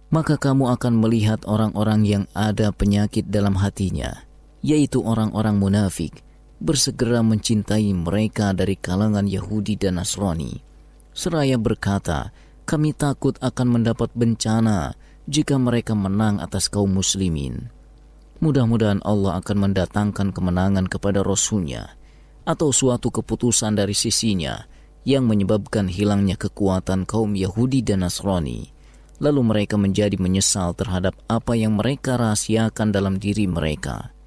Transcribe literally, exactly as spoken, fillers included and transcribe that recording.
maka kamu akan melihat orang-orang yang ada penyakit dalam hatinya, yaitu orang-orang munafik, bersegera mencintai mereka dari kalangan Yahudi dan Nasrani, seraya berkata, kami takut akan mendapat bencana jika mereka menang atas kaum muslimin. Mudah-mudahan Allah akan mendatangkan kemenangan kepada Rasul-Nya atau suatu keputusan dari sisinya yang menyebabkan hilangnya kekuatan kaum Yahudi dan Nasrani, lalu mereka menjadi menyesal terhadap apa yang mereka rahasiakan dalam diri mereka.